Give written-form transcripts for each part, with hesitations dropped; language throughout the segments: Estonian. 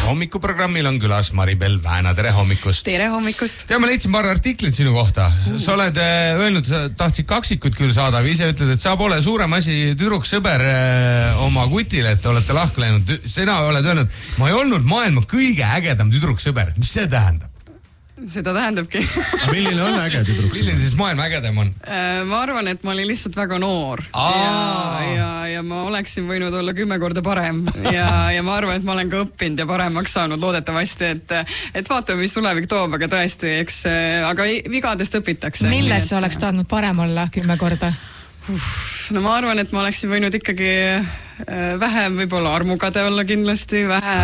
hommikuprogrammil on külas Maribel Vääna, tere hommikust. Tere hommikust. Tea, ma leidsin paar artiklit sinu kohta. Sa oled öelnud, sa tahtsid kaksikut küll saada, või ise ütled, et sa pole suurem asi tüdruksõber oma kutile, et olete lahku läinud. Sina oled öelnud, ma ei olnud maailma kõige ägedam tüdruksõber. Mis see tähendab? Seda tähendabki. Milline on äge tüdruksõber? Milline siis maailma ägedam on? Ma arvan, et ma olin lihtsalt väga noor. Ja ma oleksin võinud olla 10 korda parem. Ja ma arvan, et ma olen ka õppinud ja paremaks saanud loodetavasti, et vaatame, mis tulevik toob, aga tõesti, aga vigadest õpitakse. Milles sa oleks tahtnud parem olla 10 korda? No ma arvan, et ma oleksin võinud ikkagi vähem võib-olla armukade olla kindlasti,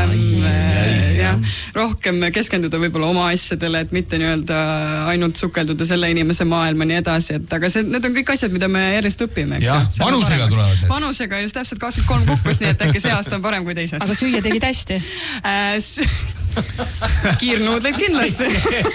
rohkem keskenduda võib-olla oma asjadele, et mitte nii-öelda ainult sukelduda selle inimese maailma nii edasi, et aga need on kõik asjad, mida me järjest õpime, eks ju. Vanusega tulevad need. Vanusega just täpselt 23 kukkus, nii et äkki see aasta on parem kui teised. Aga süüa tegid hästi? Kiirnuudleid kindlasti.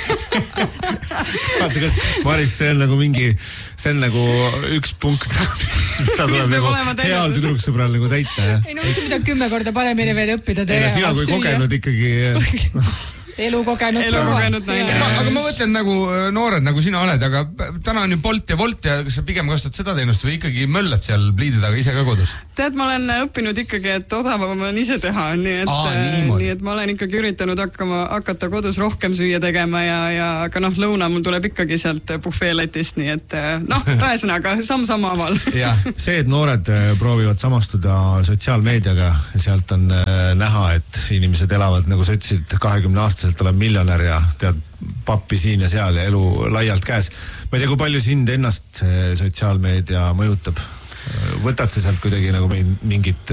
Vaata, Maris, see on nagu üks punkt, mida tuleb nagu heal tüdruksõbral nagu täita. Ei no, mis mida 10 korda paremini veel õppida teha. Sina kui kogenud ikkagi... Elukogenud naine. Aga ma mõtlen nagu noored, nagu sina oled, aga täna on ju Bolt ja Volt ja kas sa pigem kasutad seda teenust või ikkagi möllad seal pliidi taga ise ka kodus? Tead, ma olen õppinud ikkagi, et odavam on ise teha, nii et ma olen ikkagi üritanud hakata kodus rohkem süüa tegema aga lõuna mul tuleb ikkagi sealt bufeeletist, nii et ühesõnaga samm aval. See, et noored proovivad samastuda sotsiaalmeediaga, sealt on näha, et inimesed elavad, nagu sa ütlesid, 20-aastaselt olen miljonär ja tead pappi siin ja seal ja elu laialt käes. Ma ei tea, kui palju sind ennast sotsiaalmeedia mõjutab? Võtad sa sealt kuidagi nagu mingit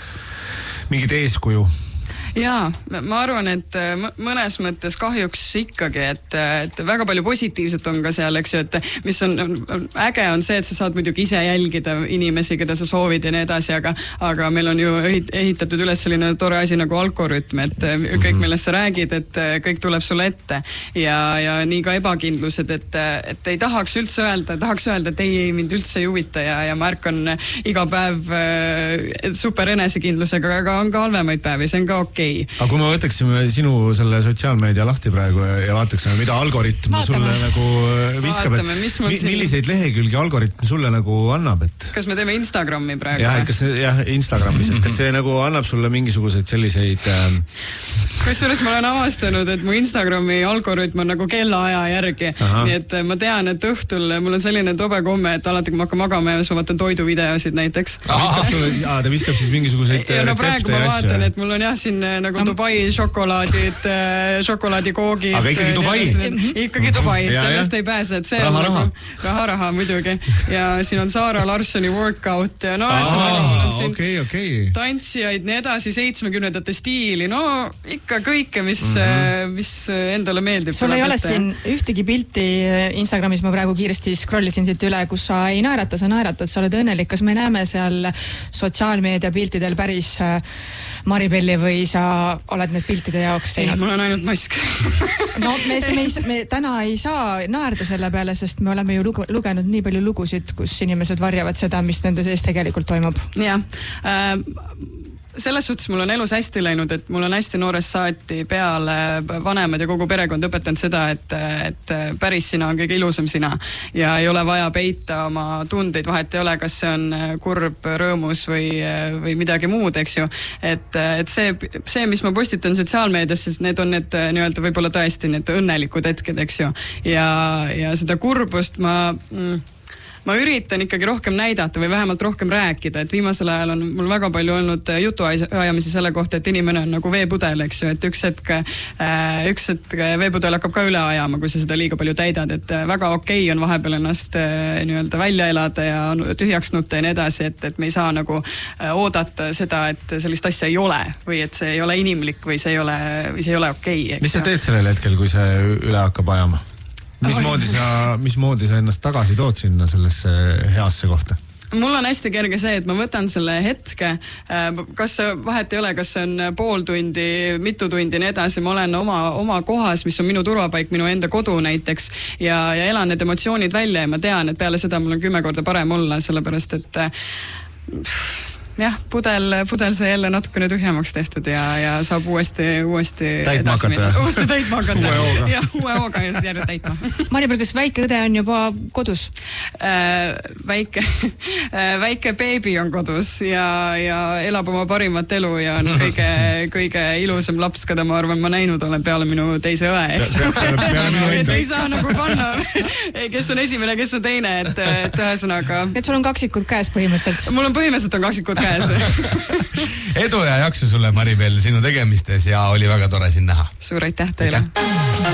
eeskuju? Jaa, ma arvan, et mõnes mõttes kahjuks ikkagi, et väga palju positiivset on ka seal, eks ju, et mis on äge on see, et sa saad muidugi ise jälgida inimesi, keda sa soovid ja nii edasi, aga meil on ju ehitatud üles selline tore asi nagu algoritm, et kõik, millest sa räägid, et kõik tuleb sulle ette ja nii ka ebakindlused, et ei tahaks üldse öelda, et ei mind üldse ei huvita ja ma ärkan iga päev super enesekindlusega, aga on ka halvemaid päevi, see on ka okei. Aga kui me võtaksime sinu selle sotsiaalmeedia lahti praegu ja vaataksime, mida algoritm sulle nagu viskab, et milliseid lehekülgi algoritm sulle nagu annab, et... Kas me teeme Instagrami praegu? Jah, Instagramis, et kas see nagu annab sulle mingisuguseid selliseid... Kusjuures ma olen avastanud, et mu Instagrami algoritm on nagu kellaaja järgi, nii et ma tean, et õhtul mul on selline tobe komme, et alati kui ma hakkan magama ja ma vaatan toiduvideosid näiteks. Ta viskab siis mingisuguseid retsepte praegu ma vaatan, et mul on jah siin nagu Dubai šokolaadikoogid. Aga ikkagi Dubai? Ikkagi Dubai, sellest ei pääse, et see on raha muidugi. Ja siin on Saara Larssoni workout ja tantsijaid nii edasi 70-ndate stiili, ikka kõike, mis endale meeldib. Sul ei ole siin ühtegi pilti Instagramis, ma praegu kiiresti scrollisin siit üle, kus sa ei naerata, sa naeratad, sa oled õnnelik. Kas me näeme seal sotsiaalmeedia piltidel päris Maribelli või sa oled need piltide jaoks teinud? Ei, mul on ainult mask. No me täna ei saa naerda selle peale, sest me oleme ju lugenud nii palju lugusid, kus inimesed varjavad seda, mis nende sees tegelikult toimub. Jah. Selles suhtes mul on elus hästi läinud, et mul on hästi noorest saati peale vanemad ja kogu perekond õpetanud seda, et päris sina on kõige ilusam sina ja ei ole vaja peita oma tundeid, vahet ei ole, kas see on kurb, rõõmus või midagi muud, eks ju. Et see, mis ma postitan sotsiaalmeedias, siis need on need nii-öelda võib-olla tõesti need õnnelikud hetked, eks ju. Ja seda kurbust ma üritan ikkagi rohkem näidata või vähemalt rohkem rääkida, et viimasel ajal on mul väga palju olnud jutuajamisi selle kohta, et inimene on nagu veepudel, eks ju, et üks hetk veepudel hakkab ka üle ajama, kui sa seda liiga palju täidad, et väga okei on vahepeal ennast nii-öelda välja elada ja tühjaks nutta ja nii edasi, et me ei saa nagu oodata seda, et sellist asja ei ole või et see ei ole inimlik või see ei ole okei. Mis sa teed sellel hetkel, kui see üle hakkab ajama? Mismoodi sa ennast tagasi tood sinna sellesse heasse kohta? Mul on hästi kerge see, et ma võtan selle hetke, kas vahet ei ole, kas see on pool tundi, mitu tundi nii edasi, ma olen oma kohas, mis on minu turvapaik, minu enda kodu näiteks ja elan need emotsioonid välja ja ma tean, et peale seda mul on 10 korda parem olla, sellepärast et jah, pudel sai jälle natukene tühjemaks tehtud ja saab uuesti täitma hakata. Uuesti täitma hakata. Jah, uue hooga järjest täitma. Maribel, kas väike õde on juba kodus? Väike beebi on kodus ja elab oma parimat elu ja on kõige ilusam laps, keda ma arvan, ma näinud olen peale minu teise õe. Et ei saa nagu panna, kes on esimene, kes on teine, et ühesõnaga. Et sul on kaksikud käes põhimõtteliselt? Mul on põhimõtteliselt kaksikud käes. Edu ja jaksu sulle, Maribel, sinu tegemistes ja oli väga tore sind näha. Suur aitäh teile.